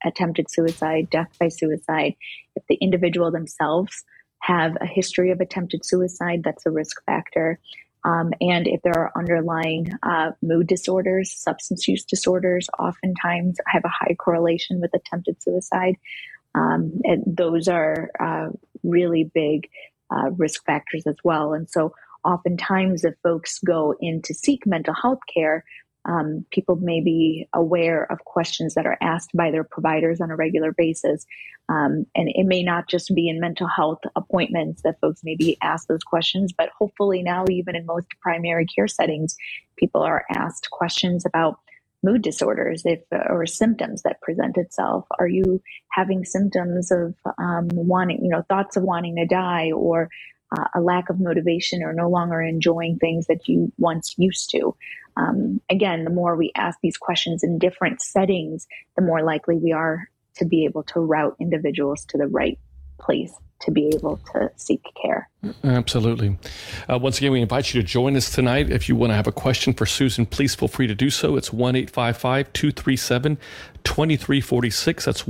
attempted suicide, death by suicide. If the individual themselves have a history of attempted suicide, that's a risk factor. And if there are underlying mood disorders, substance use disorders, oftentimes have a high correlation with attempted suicide. And those are really big risk factors as well. And so oftentimes if folks go in to seek mental health care, people may be aware of questions that are asked by their providers on a regular basis. And it may not just be in mental health appointments that folks may be asked those questions, but hopefully now even in most primary care settings, people are asked questions about mood disorders or symptoms that present itself. Are you having symptoms of thoughts of wanting to die, or a lack of motivation, or no longer enjoying things that you once used to? Again, the more we ask these questions in different settings, the more likely we are to be able to route individuals to the right place to be able to seek care. Absolutely. Once again, we invite you to join us tonight. If you want to have a question for Susan, please feel free to do so. It's 1-855-237-2346. That's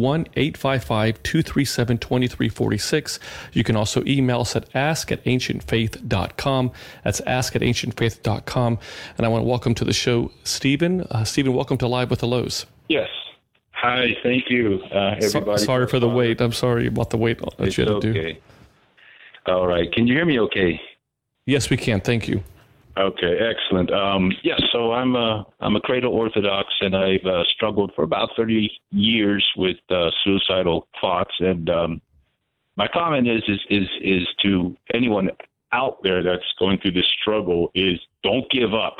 1-855-237-2346. You can also email us at ask@ancientfaith.com. That's ask@ancientfaith.com. And I want to welcome to the show Stephen. Stephen, welcome to Live with the Lows. Yes. Hi, thank you, everybody. Sorry for the wait. I'm sorry about the wait that you had to do. All right. Can you hear me okay? Yes, we can. Thank you. Okay, excellent. Yes, so I'm a cradle Orthodox, and I've struggled for about 30 years with suicidal thoughts. And my comment is to anyone out there that's going through this struggle is don't give up.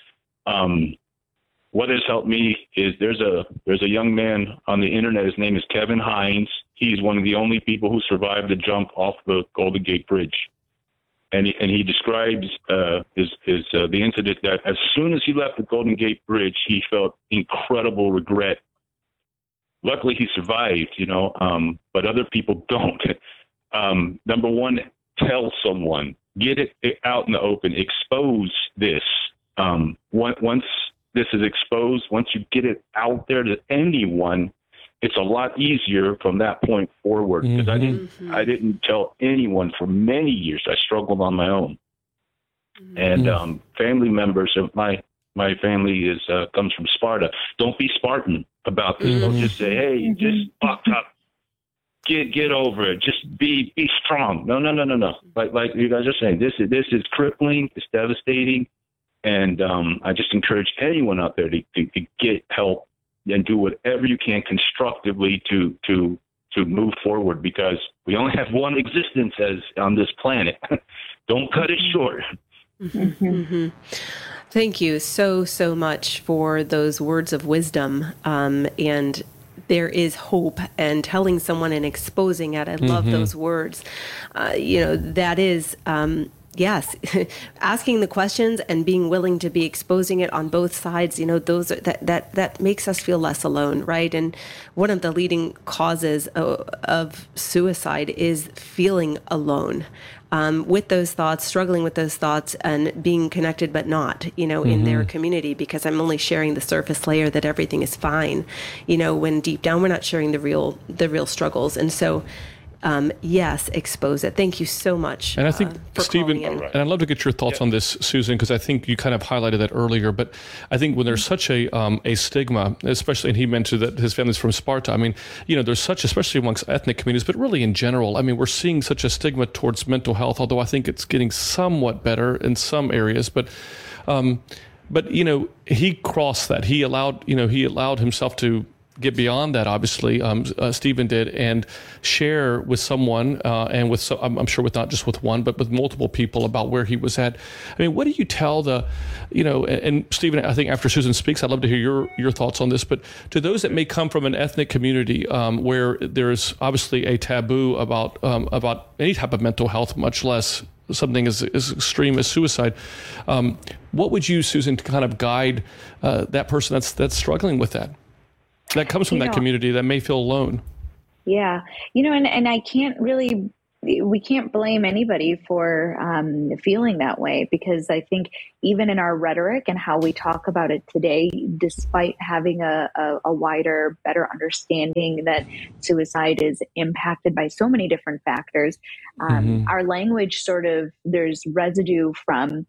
What has helped me is there's a young man on the internet. His name is Kevin Hines. He's one of the only people who survived the jump off the Golden Gate Bridge, and he describes the incident that as soon as he left the Golden Gate Bridge, he felt incredible regret. Luckily, he survived, but other people don't. Number one, tell someone, get it out in the open, expose this. Once this is exposed, once you get it out there to anyone, it's a lot easier from that point forward. Because I didn't tell anyone for many years. I struggled on my own. And family members of my family comes from Sparta. Don't be Spartan about this. Don't just say, hey, just buck up. Get over it. Just be strong. No. Like you guys are saying, this is crippling. It's devastating. And I just encourage anyone out there to get help and do whatever you can constructively to move forward, because we only have one existence on this planet. Don't cut it short. Thank you so much for those words of wisdom. And there is hope, and telling someone and exposing it. I love those words. That is... Yes, asking the questions and being willing to be exposing it on both sides, those are, that makes us feel less alone, right? And one of the leading causes of suicide is feeling alone with those thoughts, struggling with those thoughts, and being connected but not, in their community, because I'm only sharing the surface layer that everything is fine, when deep down we're not sharing the real struggles. And so yes, expose it. Thank you so much. And I think, Stephen, and I'd love to get your thoughts on this, Susan, because I think you kind of highlighted that earlier. But I think when there's such a stigma, especially, and he mentioned that his family's from Sparta. I mean, there's such, especially amongst ethnic communities, but really in general, I mean, we're seeing such a stigma towards mental health, although I think it's getting somewhat better in some areas. But he crossed that. He allowed himself to get beyond that, obviously, Stephen did, and share with someone, and with I'm sure with not just with one, but with multiple people about where he was at. I mean, what do you tell and Stephen, I think after Susan speaks, I'd love to hear your thoughts on this, but to those that may come from an ethnic community where there's obviously a taboo about any type of mental health, much less something as extreme as suicide, what would you, Susan, to kind of guide that person that's struggling with that comes from that community that may feel alone? Yeah. And I can't really we can't blame anybody for feeling that way, because I think even in our rhetoric and how we talk about it today, despite having a wider, better understanding that suicide is impacted by so many different factors, our language there's residue from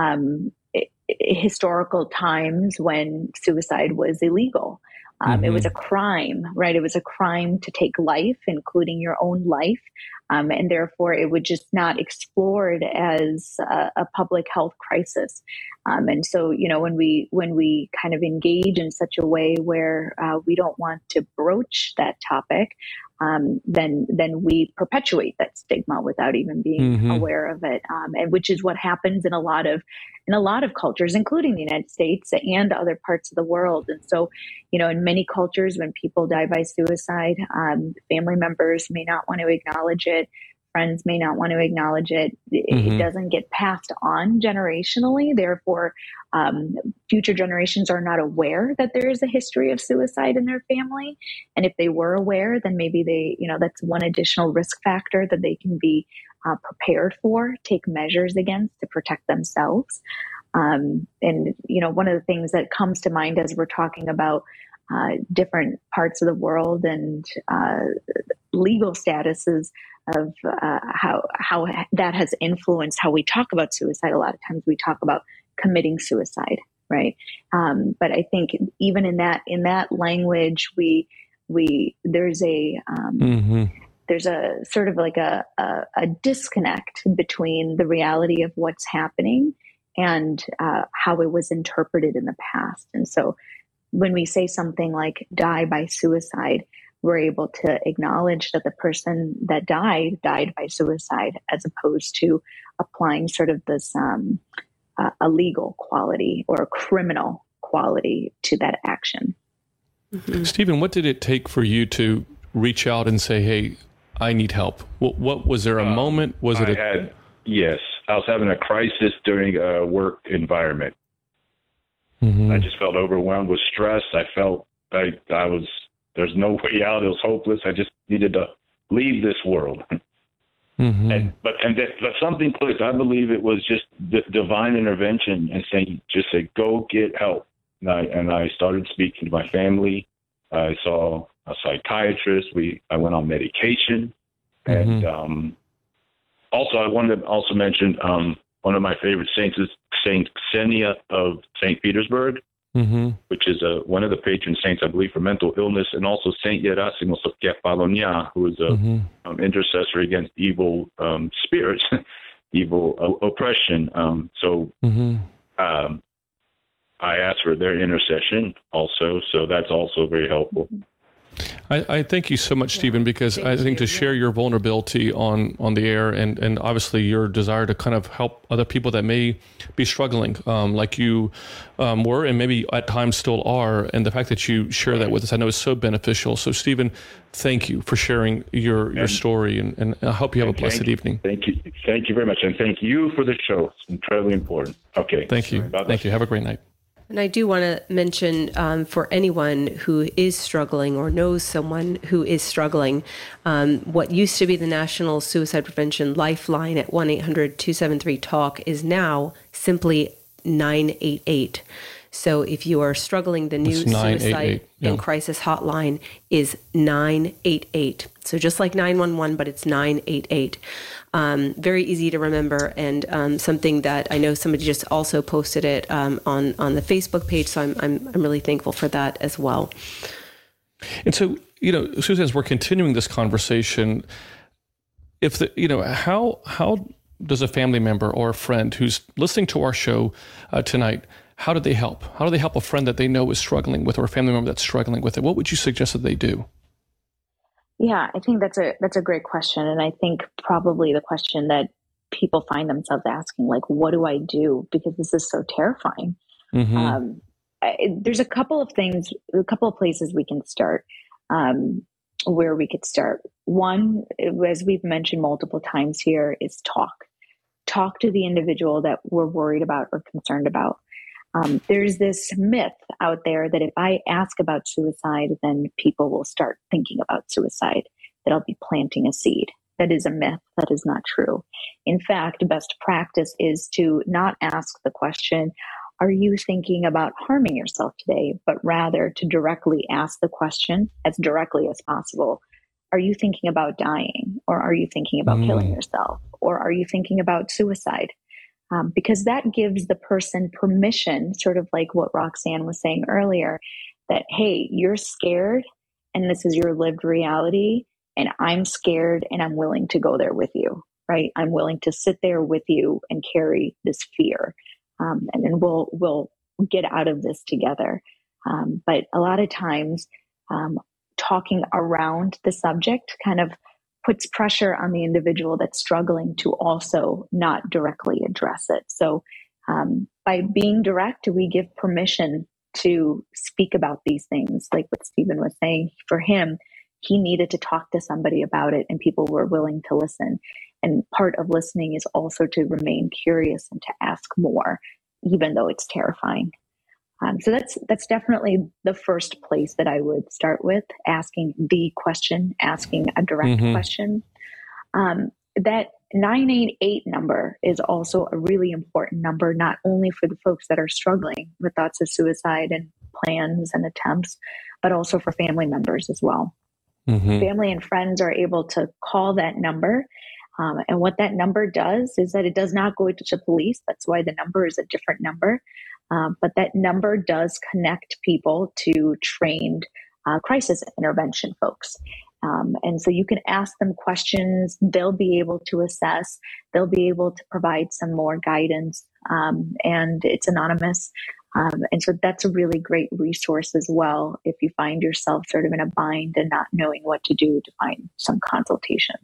historical times when suicide was illegal. It was a crime, right? It was a crime to take life, including your own life. And therefore, it would just not explored as a public health crisis. And so, when we kind of engage in such a way where we don't want to broach that topic, then we perpetuate that stigma without even being aware of it, and which is what happens in a lot of cultures, including the United States and other parts of the world. And so, in many cultures, when people die by suicide, family members may not want to acknowledge it. Friends may not want to acknowledge it. It doesn't get passed on generationally. Therefore, future generations are not aware that there is a history of suicide in their family. And if they were aware, then maybe that's one additional risk factor that they can be prepared for, take measures against to protect themselves. And one of the things that comes to mind as we're talking about different parts of the world and legal statuses of how that has influenced how we talk about suicide. A lot of times we talk about committing suicide, right? But I think even in that language, there's a sort of like a disconnect between the reality of what's happening and how it was interpreted in the past. And so when we say something like die by suicide, we're able to acknowledge that the person that died by suicide, as opposed to applying sort of this a legal quality or a criminal quality to that action. Stephen, what did it take for you to reach out and say, hey, I need help? What was there a moment? Yes, I was having a crisis during a work environment. I just felt overwhelmed with stress. I felt like there's no way out. It was hopeless. I just needed to leave this world. But something clicked. I believe it was just divine intervention and saying, go get help. And I started speaking to my family. I saw a psychiatrist. I went on medication. And also, I wanted to also mention one of my favorite saints is Saint Xenia of St. Petersburg, which is one of the patron saints, I believe, for mental illness, and also Saint Gerasimos of Kefalonia, who is an intercessor against evil spirits, evil oppression. I asked for their intercession also, so that's also very helpful. I thank you so much, Stephen, because I think to share your vulnerability on the air and obviously your desire to kind of help other people that may be struggling like you were and maybe at times still are, and the fact that you share that with us, I know is so beneficial. So, Stephen, thank you for sharing your story, and I hope you have a blessed evening. Thank you. Thank you very much, and thank you for the show. It's incredibly important. Okay. Thank you. Thank you. Have a great night. And I do want to mention for anyone who is struggling or knows someone who is struggling, what used to be the National Suicide Prevention Lifeline at 1-800-273-TALK is now simply 988. So if you are struggling, the new suicide and crisis hotline is 988. So just like 911, but it's 988. Very easy to remember, and something that I know somebody just also posted it on the Facebook page. So I'm really thankful for that as well. And so, Susan, as we're continuing this conversation, how does a family member or a friend who's listening to our show tonight, how do they help? How do they help a friend that they know is struggling with, or a family member that's struggling with it? What would you suggest that they do? Yeah, I think that's a great question. And I think probably the question that people find themselves asking, like, what do I do? Because this is so terrifying. There's a couple of places we can start, where we could start. One, as we've mentioned multiple times here, is talk to the individual that we're worried about or concerned about. There's this myth out there that if I ask about suicide, then people will start thinking about suicide, that I'll be planting a seed, That is a myth. That is not true. In fact, best practice is to not ask the question, are you thinking about harming yourself today? But rather to directly ask the question as directly as possible. Are you thinking about dying? Or are you thinking about killing yourself? Or are you thinking about suicide? Because that gives the person permission, sort of like what Roxanne was saying earlier, that, hey, you're scared and this is your lived reality, and I'm scared and I'm willing to go there with you, right? I'm willing to sit there with you and carry this fear. And then we'll get out of this together. But a lot of times, talking around the subject kind of puts pressure on the individual that's struggling to also not directly address it. So by being direct, we give permission to speak about these things. Like what Stephen was saying, for him, he needed to talk to somebody about it, and people were willing to listen. And part of listening is also to remain curious and to ask more, even though it's terrifying. So that's definitely the first place that I would start with, asking the question, asking a direct question. That 988 number is also a really important number, not only for the folks that are struggling with thoughts of suicide and plans and attempts, but also for family members as well. Family and friends are able to call that number. And what that number does is that it does not go to the police. That's why the number is a different number. But that number does connect people to trained crisis intervention folks. And so you can ask them questions. They'll be able to assess. They'll be able to provide some more guidance. And it's anonymous. And so that's a really great resource as well if you find yourself sort of in a bind and not knowing what to do, to find some consultation.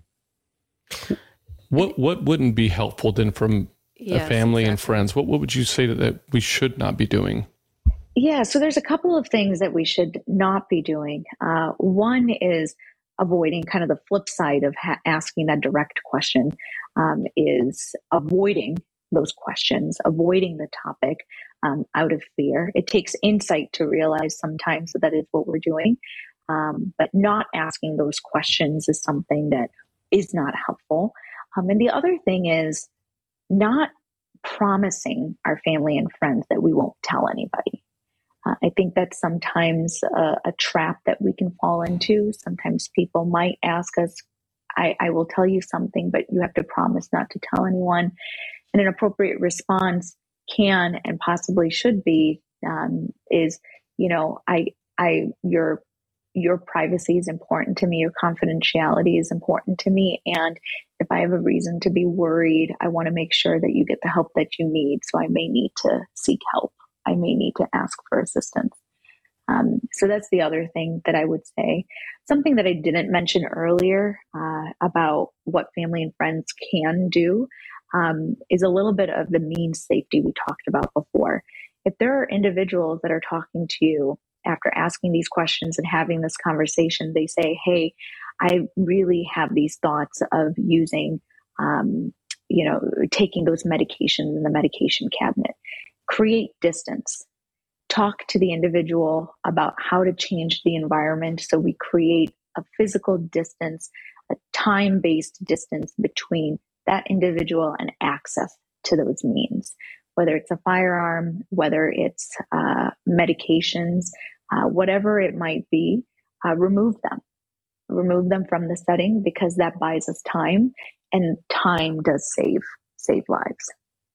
What wouldn't be helpful then from family and friends? What would you say that we should not be doing? Yeah, so there's a couple of things that we should not be doing. One is avoiding, kind of the flip side of asking that direct question, is avoiding those questions, avoiding the topic out of fear. It takes insight to realize sometimes that is what we're doing. But not asking those questions is something that is not helpful. And the other thing is not promising our family and friends that we won't tell anybody. I think that's sometimes a trap that we can fall into. Sometimes people might ask us, I will tell you something, but you have to promise not to tell anyone. And an appropriate response can and possibly should be is, your privacy is important to me. Your confidentiality is important to me. And if I have a reason to be worried, I want to make sure that you get the help that you need. So I may need to seek help. I may need to ask for assistance. So that's the other thing that I would say. Something that I didn't mention earlier about what family and friends can do is a little bit of the means safety we talked about before. If there are individuals that are talking to you after asking these questions and having this conversation, they say, hey, I really have these thoughts of using, taking those medications in the medication cabinet. Create distance. Talk to the individual about how to change the environment so we create a physical distance, a time-based distance between that individual and access to those means, whether it's a firearm, whether it's medications, whatever it might be, remove them from the setting, because that buys us time, and time does save lives.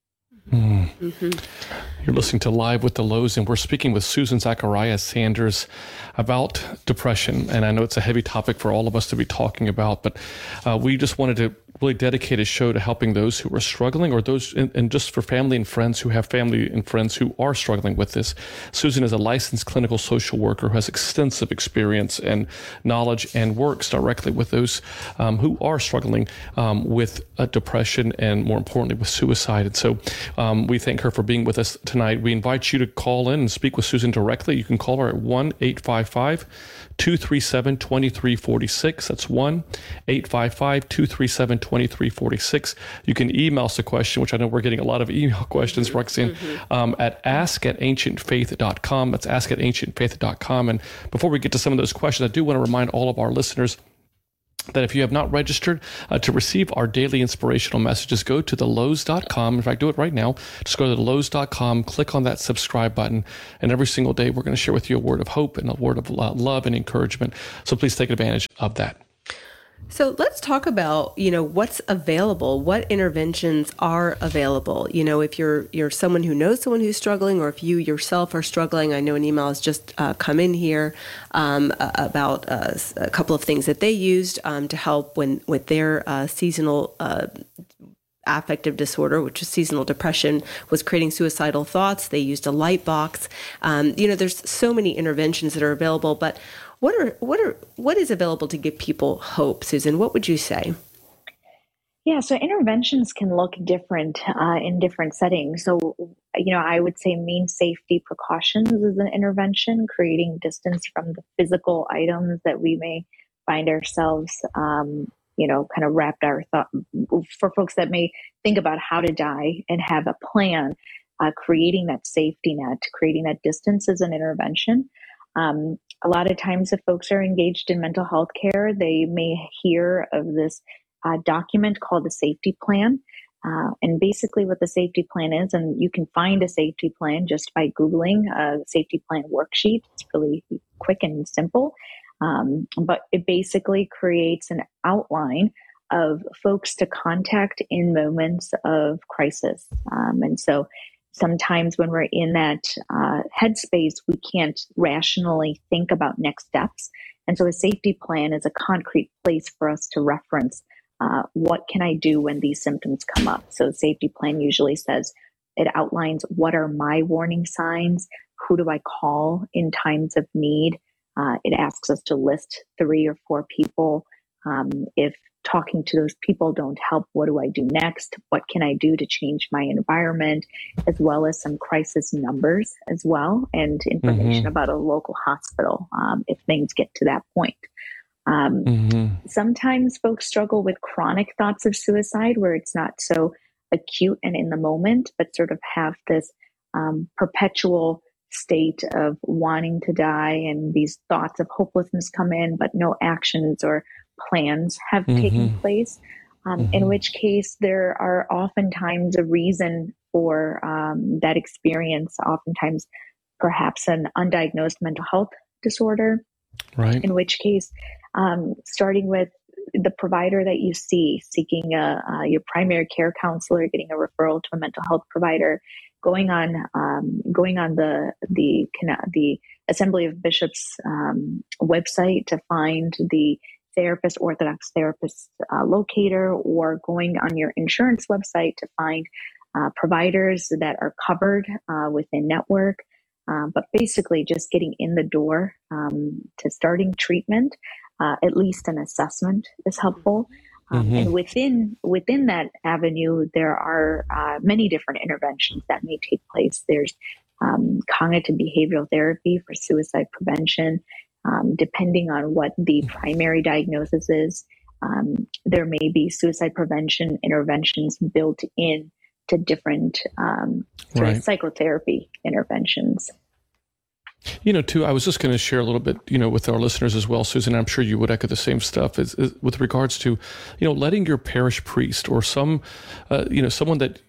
You're listening to Live with the Lows, and we're speaking with Susan Zacharias Sanders about depression. And I know it's a heavy topic for all of us to be talking about, but we just wanted to really dedicate a show to helping those who are struggling, or those, and just for family and friends who have family and friends who are struggling with this. Susan is a licensed clinical social worker who has extensive experience and knowledge and works directly with those who are struggling with depression and, more importantly, with suicide. And so we thank her for being with us tonight. We invite you to call in and speak with Susan directly. You can call her at 1-855-237-2346. That's 1-855-237-2346. You can email us a question, which I know we're getting a lot of email questions, Roxanne, at ask@ancientfaith.com. That's ask@ancientfaith.com. And before we get to some of those questions, I do want to remind all of our listeners that if you have not registered to receive our daily inspirational messages, go to thelowe's.com. In fact, do it right now. Just go to thelowe's.com, click on that subscribe button, and every single day we're going to share with you a word of hope and a word of love and encouragement. So please take advantage of that. So let's talk about, what's available, what interventions are available. If you're someone who knows someone who's struggling, or if you yourself are struggling. I know an email has just come in here about a couple of things that they used to help with their seasonal affective disorder, which is seasonal depression, was creating suicidal thoughts. They used a light box. There's so many interventions that are available, but what is available to give people hope, Susan? What would you say? Yeah, so interventions can look different in different settings. So, I would say main safety precautions is an intervention, creating distance from the physical items that we may find ourselves, kind of wrapped our thought. For folks that may think about how to die and have a plan, creating that safety net, creating that distance is an intervention. A lot of times if folks are engaged in mental health care, they may hear of this document called the safety plan. And basically what the safety plan is, and you can find a safety plan just by Googling a safety plan worksheet. It's really quick and simple. But it basically creates an outline of folks to contact in moments of crisis. And so sometimes when we're in that headspace, we can't rationally think about next steps. And so a safety plan is a concrete place for us to reference what can I do when these symptoms come up. So a safety plan usually says, it outlines what are my warning signs, who do I call in times of need. It asks us to list 3 or 4 people. If talking to those people don't help, what do I do next? What can I do to change my environment? As well as some crisis numbers as well, and information about a local hospital if things get to that point. Sometimes folks struggle with chronic thoughts of suicide where it's not so acute and in the moment, but sort of have this perpetual state of wanting to die, and these thoughts of hopelessness come in, but no actions or plans have taken place, in which case there are oftentimes a reason for that experience, oftentimes perhaps an undiagnosed mental health disorder, right? In which case, starting with the provider that you see, seeking your primary care counselor, getting a referral to a mental health provider, going on the Assembly of Bishops website to find the Orthodox therapist locator, or going on your insurance website to find providers that are covered within network. But basically just getting in the door to starting treatment, at least an assessment is helpful. And within that avenue, there are many different interventions that may take place. There's cognitive behavioral therapy for suicide prevention. Depending on what the primary diagnosis is, there may be suicide prevention interventions built in to different sort of psychotherapy interventions. Too, I was just going to share a little bit, with our listeners as well, Susan. I'm sure you would echo the same stuff is with regards to, letting your parish priest or someone that,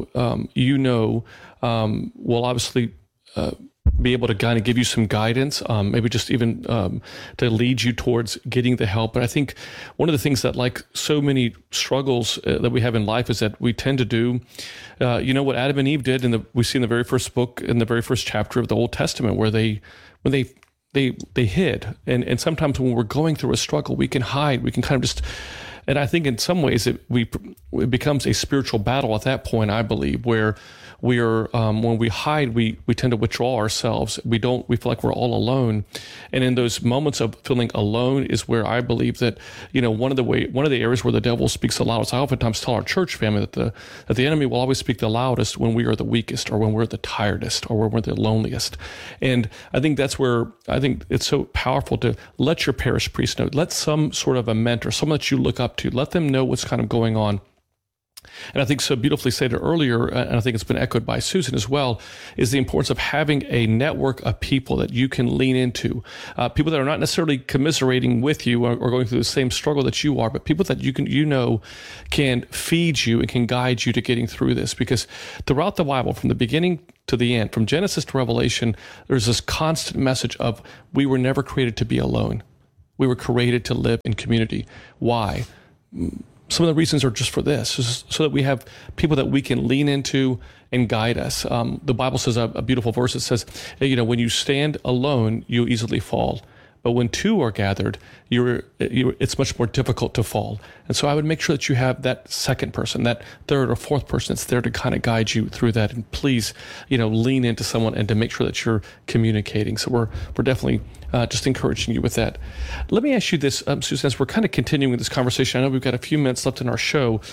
will obviously be able to kind of give you some guidance, maybe just even to lead you towards getting the help. But I think one of the things that, like so many struggles that we have in life, is that we tend to do, what Adam and Eve did, we see in the very first book, in the very first chapter of the Old Testament, where they hid. And sometimes when we're going through a struggle, we can hide. We can kind of just. And I think in some ways it becomes a spiritual battle at that point, I believe, where we are, when we hide, we tend to withdraw ourselves. We feel like we're all alone. And in those moments of feeling alone is where I believe that, one of the areas where the devil speaks the loudest. I oftentimes tell our church family that the enemy will always speak the loudest when we are the weakest, or when we're the tiredest, or when we're the loneliest. And I think that's where I think it's so powerful to let your parish priest know, let some sort of a mentor, someone that you look up to, let them know what's kind of going on. And I think so beautifully stated earlier, and I think it's been echoed by Susan as well, is the importance of having a network of people that you can lean into, people that are not necessarily commiserating with you or going through the same struggle that you are, but people that can feed you and can guide you to getting through this. Because throughout the Bible, from the beginning to the end, from Genesis to Revelation, there's this constant message of we were never created to be alone. We were created to live in community. Why? Some of the reasons are just for this, so that we have people that we can lean into and guide us. The Bible says a beautiful verse that says, when you stand alone, you easily fall. But when two are gathered, it's much more difficult to fall. And so I would make sure that you have that second person, that third or fourth person that's there to kind of guide you through that. And please, lean into someone and to make sure that you're communicating. So we're definitely just encouraging you with that. Let me ask you this, Susan, as we're kind of continuing this conversation. I know we've got a few minutes left in our show.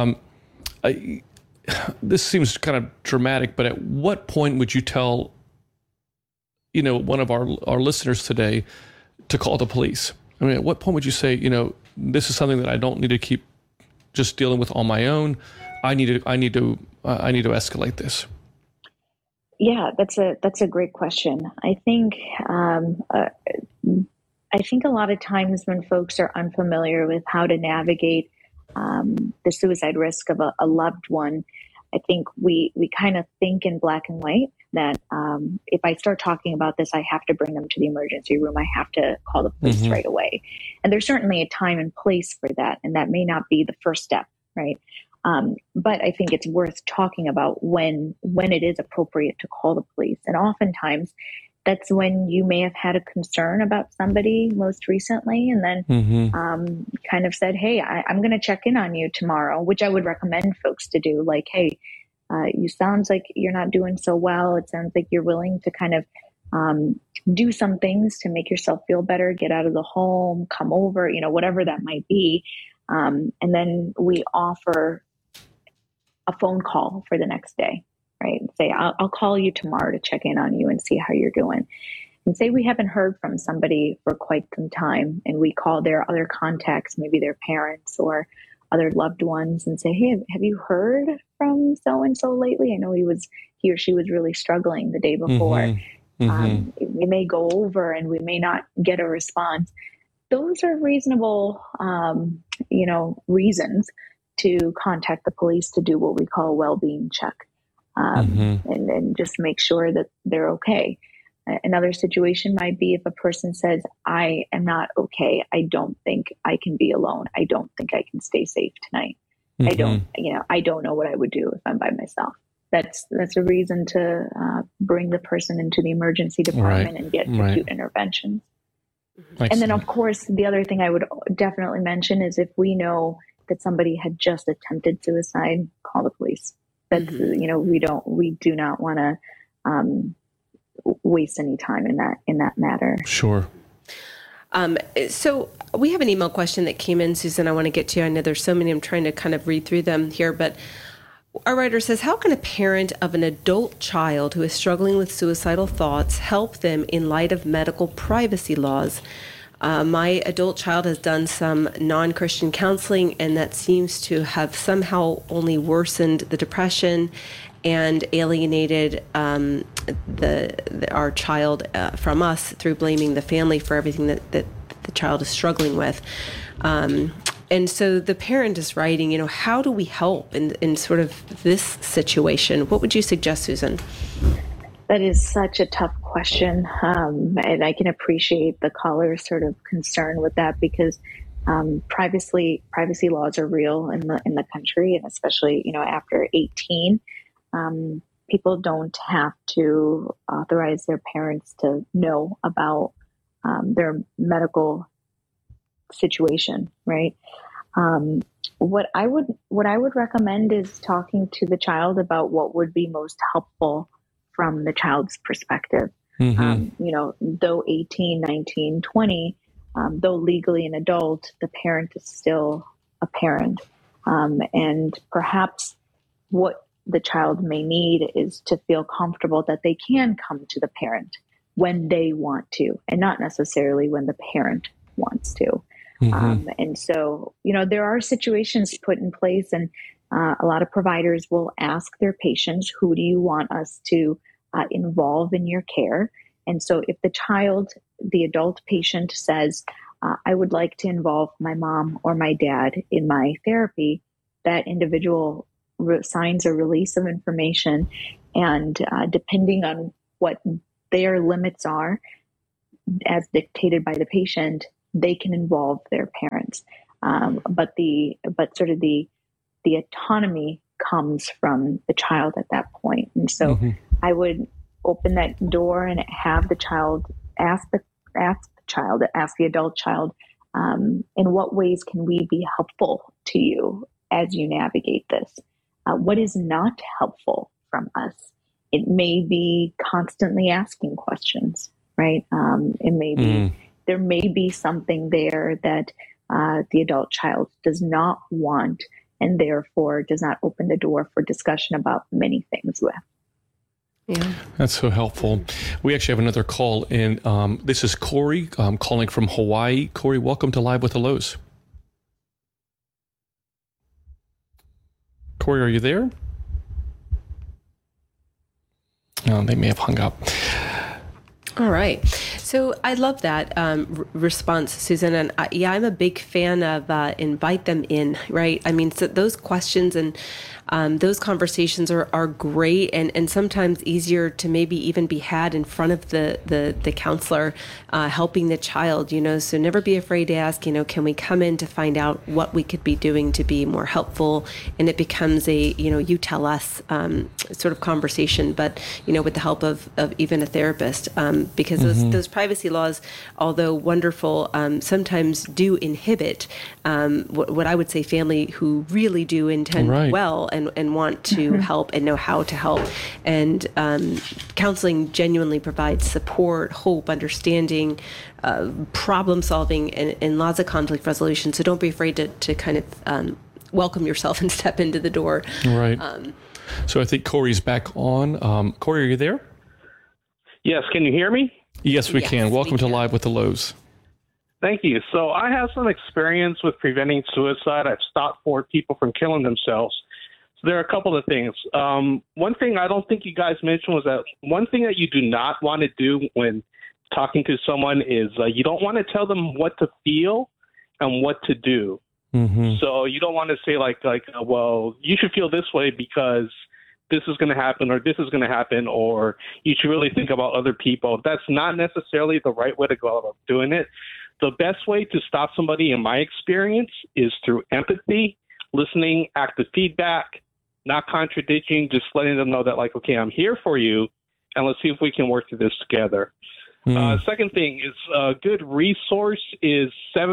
This seems kind of dramatic, but at what point would you tell, one of our listeners today to call the police? I mean, at what point would you say, this is something that I don't need to keep just dealing with on my own. I need to escalate this. Yeah, that's a great question. I think a lot of times when folks are unfamiliar with how to navigate the suicide risk of a loved one, I think we kind of think in black and white that if I start talking about this, I have to bring them to the emergency room. I have to call the police right away. And there's certainly a time and place for that. And that may not be the first step, right? But I think it's worth talking about when it is appropriate to call the police. And oftentimes that's when you may have had a concern about somebody most recently and then kind of said, hey, I'm going to check in on you tomorrow, which I would recommend folks to do. Like, hey, you sounds like you're not doing so well. It sounds like you're willing to kind of do some things to make yourself feel better, get out of the home, come over, whatever that might be. And then we offer a phone call for the next day, right? Say, I'll call you tomorrow to check in on you and see how you're doing. And say we haven't heard from somebody for quite some time and we call their other contacts, maybe their parents or other loved ones, and say, hey, have you heard from so-and-so lately? I know he or she was really struggling the day before. We may go over and we may not get a response. Those are reasonable, reasons to contact the police to do what we call a well-being check, and just make sure that they're okay. Another situation might be if a person says, I am not okay. I don't think I can be alone. I don't think I can stay safe tonight. I don't know what I would do if I'm by myself. That's a reason to bring the person into the emergency department and get acute interventions. Excellent. And then, of course, the other thing I would definitely mention is if we know that somebody had just attempted suicide, call the police. That's we do not want to waste any time in that matter. Sure. So we have an email question that came in, Susan. I want to get to. I know there's so many. I'm trying to kind of read through them here, but our writer says, how can a parent of an adult child who is struggling with suicidal thoughts help them in light of medical privacy laws? My adult child has done some non-Christian counseling, and that seems to have somehow only worsened the depression and alienated our child from us through blaming the family for everything that the child is struggling with. And so the parent is writing, how do we help in sort of this situation? What would you suggest, Susan? That is such a tough question. And I can appreciate the caller's sort of concern with that because privacy laws are real in the country, and especially, after 18. People don't have to authorize their parents to know about their medical situation, right? What I would recommend is talking to the child about what would be most helpful from the child's perspective. Though 18, 19, 20, though legally an adult, the parent is still a parent. And perhaps what the child may need is to feel comfortable that they can come to the parent when they want to, and not necessarily when the parent wants to. And so, there are situations put in place, and A lot of providers will ask their patients, who do you want us to involve in your care? And so if the adult patient says, I would like to involve my mom or my dad in my therapy, that individual signs a release of information. And depending on what their limits are, as dictated by the patient, they can involve their parents. But sort of the autonomy comes from the child at that point. And so I would open that door and have the child ask the adult child, in what ways can we be helpful to you as you navigate this? What is not helpful from us? It may be constantly asking questions, right? It may be, there may be something there that the adult child does not want, and therefore does not open the door for discussion about many things with. Yeah. That's so helpful. We actually have another call in. This is Corey calling from Hawaii. Corey, welcome to Live with the Lows. Corey, are you there? Oh, they may have hung up. All right. So I love that response, Susan. And I'm a big fan of invite them in, right? I mean, so those questions and those conversations are great and sometimes easier to maybe even be had in front of the counselor helping the child, so never be afraid to ask, can we come in to find out what we could be doing to be more helpful? And it becomes a, you tell us sort of conversation, but, with the help of even a therapist, because those privacy laws, although wonderful, sometimes do inhibit what I would say family who really do intend well and want to help and know how to help. And counseling genuinely provides support, hope, understanding, problem solving, and lots of conflict resolution. So don't be afraid to kind of welcome yourself and step into the door. Right. So I think Corey's back on. Corey, are you there? Yes. Can you hear me? Yes, we can. Welcome to Live with the Lows. Thank you. So I have some experience with preventing suicide. I've stopped 4 people from killing themselves. So there are a couple of things. One thing I don't think you guys mentioned was that one thing that you do not want to do when talking to someone is you don't want to tell them what to feel and what to do. So you don't want to say well, you should feel this way because this is going to happen or this is going to happen, or you should really think about other people. That's not necessarily the right way to go about doing it. The best way to stop somebody, in my experience, is through empathy, listening, active feedback, not contradicting, just letting them know that, okay, I'm here for you, and let's see if we can work through this together. Second thing is a good resource is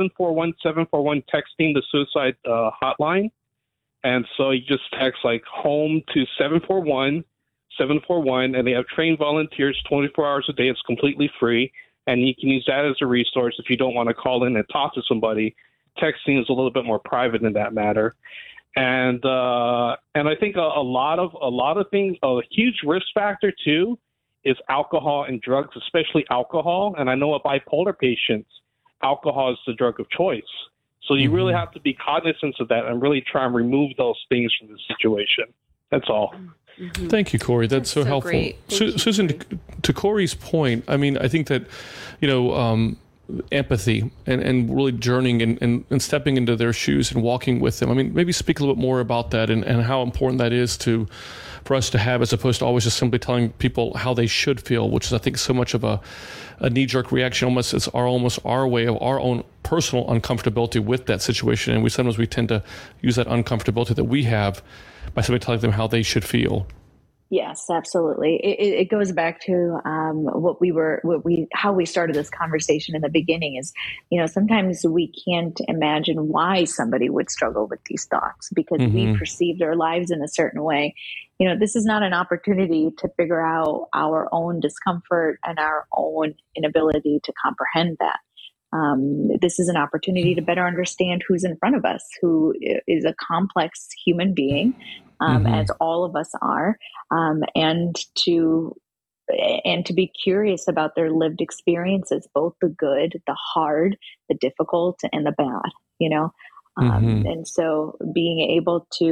741-741 texting the suicide hotline. And so you just text home to 741, and they have trained volunteers 24 hours a day. It's completely free. And you can use that as a resource if you don't want to call in and talk to somebody. Texting is a little bit more private in that matter. And I think a lot of things, a huge risk factor too, is alcohol and drugs, especially alcohol. And I know with bipolar patients, alcohol is the drug of choice. So you really have to be cognizant of that and really try and remove those things from the situation. That's all. Thank you, Corey. That's so helpful. Susan, to Corey's point, I mean, I think that, empathy and really journeying and stepping into their shoes and walking with them. I mean, maybe speak a little bit more about that and how important that is for us to have, as opposed to always just simply telling people how they should feel, which is, I think, so much of a knee-jerk reaction. It's almost our way of our own personal uncomfortability with that situation. And sometimes we tend to use that uncomfortability that we have by simply telling them how they should feel. Yes, absolutely. It goes back to how we started this conversation in the beginning is, sometimes we can't imagine why somebody would struggle with these thoughts because we perceive their lives in a certain way. This is not an opportunity to figure out our own discomfort and our own inability to comprehend that. This is an opportunity to better understand who's in front of us, who is a complex human being, as all of us are, and to be curious about their lived experiences, both the good, the hard, the difficult, and the bad. And so being able to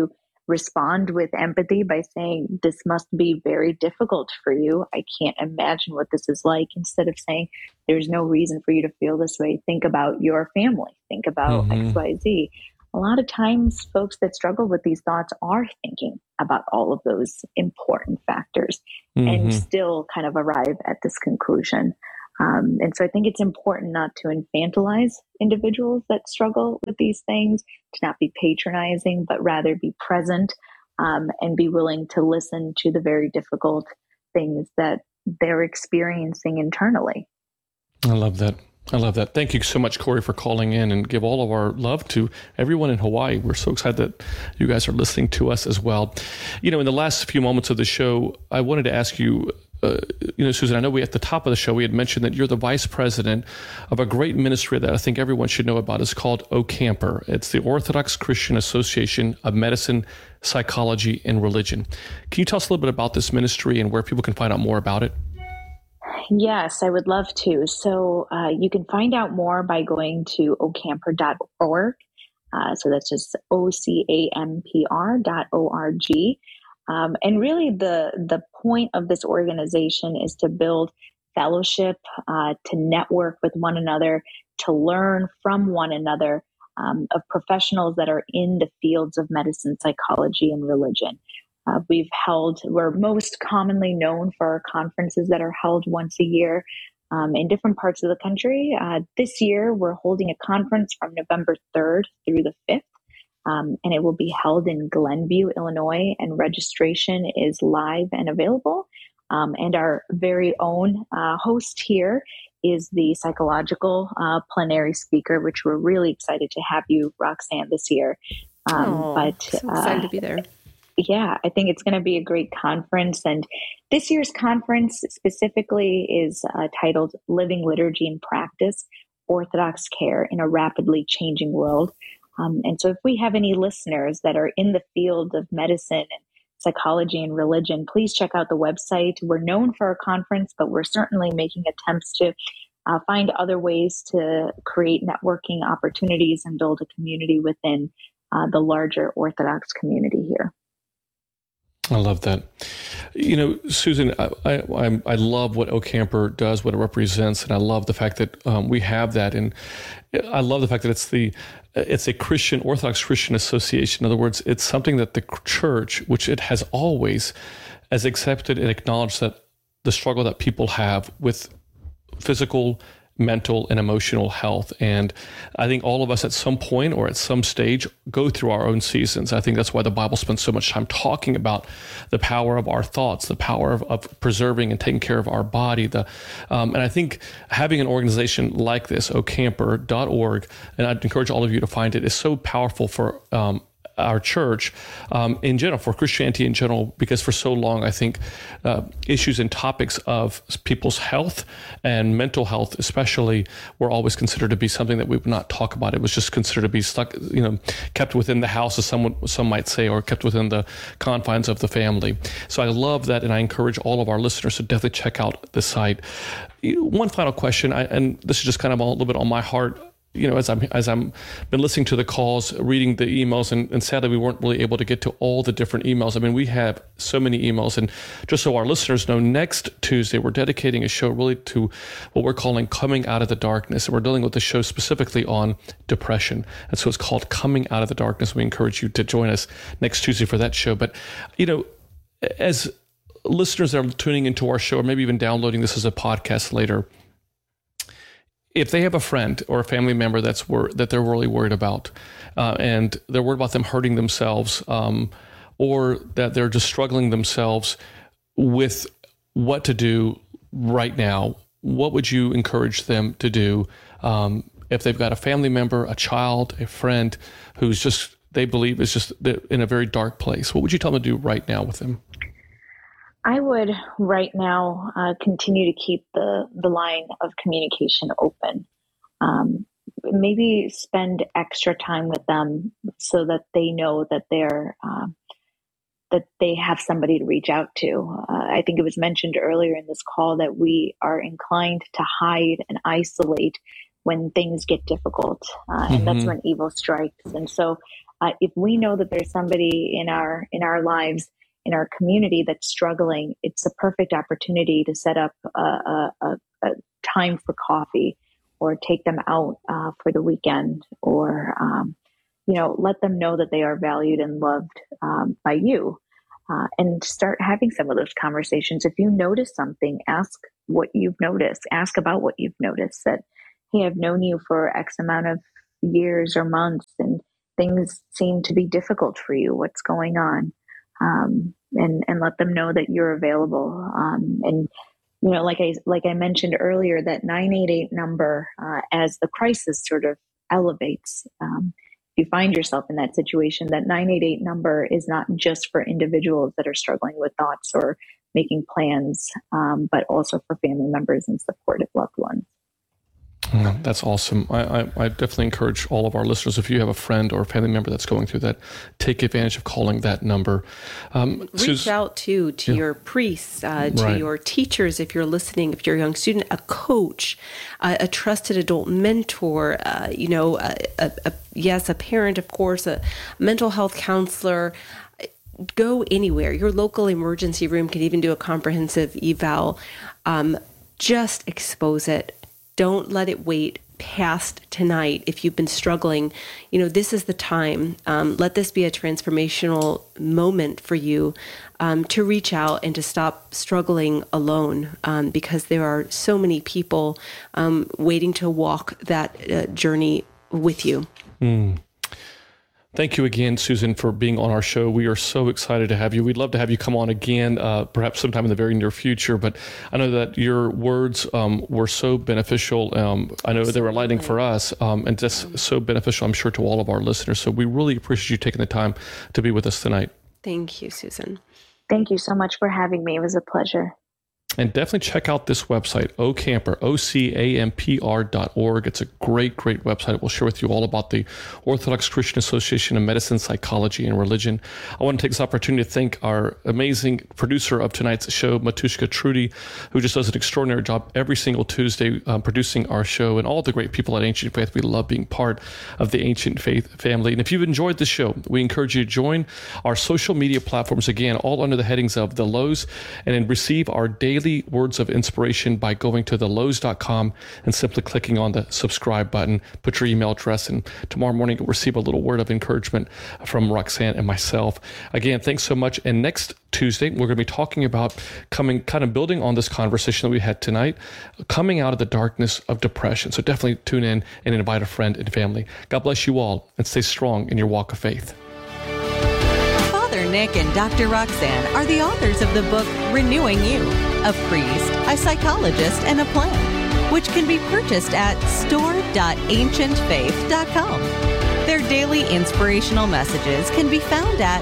respond with empathy by saying, this must be very difficult for you. I can't imagine what this is like, instead of saying, there's no reason for you to feel this way. Think about your family. Think about XYZ. A lot of times, folks that struggle with these thoughts are thinking about all of those important factors and still kind of arrive at this conclusion. And so I think it's important not to infantilize individuals that struggle with these things, to not be patronizing, but rather be present and be willing to listen to the very difficult things that they're experiencing internally. I love that. I love that. Thank you so much, Corey, for calling in, and give all of our love to everyone in Hawaii. We're so excited that you guys are listening to us as well. You know, in the last few moments of the show, I wanted to ask you, Susan, I know at the top of the show, we had mentioned that you're the vice president of a great ministry that I think everyone should know about. It's called OCAMPR. It's the Orthodox Christian Association of Medicine, Psychology, and Religion. Can you tell us a little bit about this ministry and where people can find out more about it? Yes, I would love to. So you can find out more by going to ocampr.org. So that's just OCAMPR.org. And really the point of this organization is to build fellowship, to network with one another, to learn from one another, of professionals that are in the fields of medicine, psychology, and religion. We're most commonly known for our conferences that are held once a year in different parts of the country. This year, we're holding a conference from November 3rd through the 5th. And it will be held in Glenview, Illinois, and registration is live and available. And our very own host here is the psychological plenary speaker, which we're really excited to have you, Roxanne, this year. So excited to be there. Yeah, I think it's going to be a great conference. And this year's conference specifically is titled Living Liturgy and Practice, Orthodox Care in a Rapidly Changing World. And so if we have any listeners that are in the field of medicine and psychology and religion, please check out the website. We're known for our conference, but we're certainly making attempts to find other ways to create networking opportunities and build a community within the larger Orthodox community here. I love that. You know, Susan, I love what OCAMPR does, what it represents, and I love the fact that we have that. And I love the fact that it's a Christian, Orthodox Christian association. In other words, it's something that the church, which it has always, has accepted and acknowledged that the struggle that people have with physical, mental, and emotional health. And I think all of us at some point or at some stage go through our own seasons. I think that's why the Bible spends so much time talking about the power of our thoughts, the power of preserving and taking care of our body. And I think having an organization like this, ocampr.org, and I'd encourage all of you to find it, is so powerful for our church in general, for Christianity in general, because for so long, I think issues and topics of people's health and mental health especially were always considered to be something that we would not talk about. It was just considered to be stuck, kept within the house, as some might say, or kept within the confines of the family. So I love that, and I encourage all of our listeners to definitely check out the site. One final question, and this is just kind of a little bit on my heart. As I'm been listening to the calls, reading the emails, and sadly we weren't really able to get to all the different emails. I mean, we have so many emails, and just so our listeners know, next Tuesday we're dedicating a show really to what we're calling Coming Out of the Darkness, and we're dealing with the show specifically on depression, and so it's called Coming Out of the Darkness. We encourage you to join us next Tuesday for that show. But as listeners that are tuning into our show, or maybe even downloading this as a podcast later, if they have a friend or a family member that they're really worried about, and they're worried about them hurting themselves, or that they're just struggling themselves with what to do right now, what would you encourage them to do if they've got a family member, a child, a friend who's just, they believe is just in a very dark place? What would you tell them to do right now with them? I would right now continue to keep the line of communication open. Maybe spend extra time with them so that they know that that they have somebody to reach out to. I think it was mentioned earlier in this call that we are inclined to hide and isolate when things get difficult, and that's when evil strikes. And so if we know that there's somebody in our lives, in our community that's struggling, it's a perfect opportunity to set up a time for coffee, or take them out for the weekend, or let them know that they are valued and loved by you, and start having some of those conversations. If you notice something, ask what you've noticed. Ask about what you've noticed. That, hey, I've known you for X amount of years or months, and things seem to be difficult for you. What's going on? And let them know that you're available. And like I mentioned earlier, that 988 number, as the crisis sort of elevates, if you find yourself in that situation, that 988 number is not just for individuals that are struggling with thoughts or making plans, but also for family members and supportive loved ones. That's awesome. I definitely encourage all of our listeners, if you have a friend or a family member that's going through that, take advantage of calling that number. Reach out to your priests, to your teachers if you're listening, if you're a young student, a coach, a trusted adult mentor, a parent, of course, a mental health counselor. Go anywhere. Your local emergency room can even do a comprehensive eval. Just expose it. Don't let it wait past tonight. If you've been struggling, this is the time. Let this be a transformational moment for you to reach out and to stop struggling alone, because there are so many people waiting to walk that journey with you. Thank you again, Susan, for being on our show. We are so excited to have you. We'd love to have you come on again, perhaps sometime in the very near future. But I know that your words were so beneficial. I know they were enlightening for us, and just so beneficial, I'm sure, to all of our listeners. So we really appreciate you taking the time to be with us tonight. Thank you, Susan. Thank you so much for having me. It was a pleasure. And definitely check out this website, OCAMPR, OCAMPR.org. It's a great, great website. We'll share with you all about the Orthodox Christian Association of Medicine, Psychology, and Religion. I want to take this opportunity to thank our amazing producer of tonight's show, Matushka Trudy, who just does an extraordinary job every single Tuesday producing our show, and all the great people at Ancient Faith. We love being part of the Ancient Faith family. And if you've enjoyed this show, we encourage you to join our social media platforms, again, all under the headings of The Lowe's, and then receive our daily words of inspiration by going to thelowes.com and simply clicking on the subscribe button. Put your email address, and tomorrow morning you'll receive a little word of encouragement from Roxanne and myself. Again, thanks so much. And next Tuesday, we're going to be talking about building on this conversation that we had tonight, coming out of the darkness of depression. So definitely tune in and invite a friend and family. God bless you all, and stay strong in your walk of faith. Father Nick and Dr. Roxanne are the authors of the book Renewing You, a priest, a psychologist, and a plan, which can be purchased at store.ancientfaith.com. Their daily inspirational messages can be found at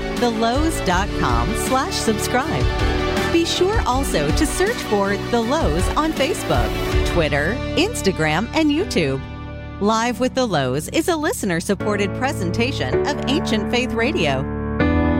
thelowes.com/subscribe. Be sure also to search for The Lowe's on Facebook, Twitter, Instagram, and YouTube. Live with The Lowe's is a listener-supported presentation of Ancient Faith Radio.